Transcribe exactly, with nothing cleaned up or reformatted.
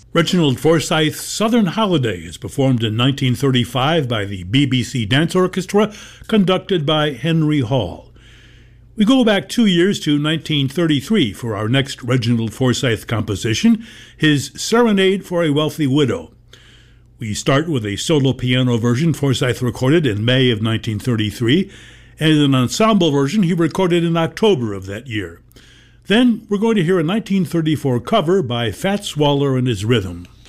Reginald Forsyth's Southern Holiday is performed in nineteen thirty-five by the B B C Dance Orchestra, conducted by Henry Hall. We go back two years to nineteen thirty-three for our next Reginald Forsyth composition, his Serenade for a Wealthy Widow. We start with a solo piano version Forsyth recorded in May of nineteen thirty-three, and an ensemble version he recorded in October of that year. Then we're going to hear a nineteen thirty-four cover by Fats Waller and his Rhythm.